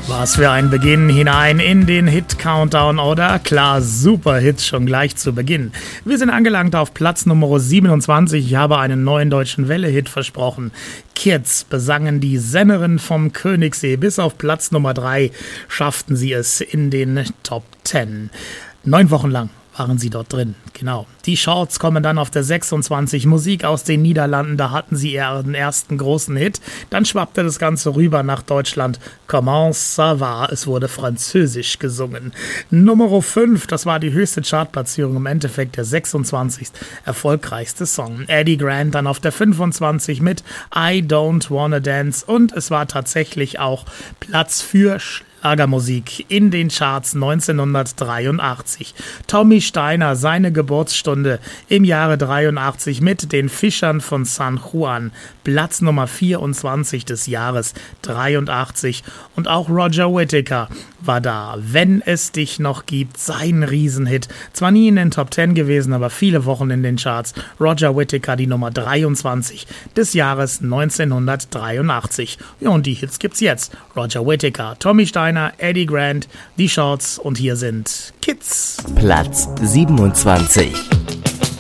Was für ein Beginn hinein in den Hit-Countdown, oder? Klar, super Hits schon gleich zu Beginn. Wir sind angelangt auf Platz Nummer 27. Ich habe einen neuen deutschen Welle-Hit versprochen. Kids besangen die Sängerin vom Königssee. Bis auf Platz Nummer 3 schafften sie es in den Top 10. 9 Wochen lang waren sie dort drin, genau. Die Shorts kommen dann auf der 26, Musik aus den Niederlanden, da hatten sie ihren ersten großen Hit. Dann schwappte das Ganze rüber nach Deutschland. Comment ça va? Es wurde französisch gesungen. Nummer 5, das war die höchste Chartplatzierung, im Endeffekt der 26. erfolgreichste Song. Eddie Grant dann auf der 25 mit I Don't Wanna Dance und es war tatsächlich auch Platz für Schlagermusik in den Charts 1983. Tommy Steiner, seine Geburtsstunde im Jahre 83 mit den Fischern von San Juan, Platz Nummer 24 des Jahres 83. Und auch Roger Whittaker war da. Wenn es dich noch gibt, sein Riesenhit. Zwar nie in den Top 10 gewesen, aber viele Wochen in den Charts. Roger Whittaker, die Nummer 23 des Jahres 1983. Ja, und die Hits gibt's jetzt. Roger Whittaker, Tommy Steiner, Eddie Grant, die Shorts und hier sind Kids. Platz 27.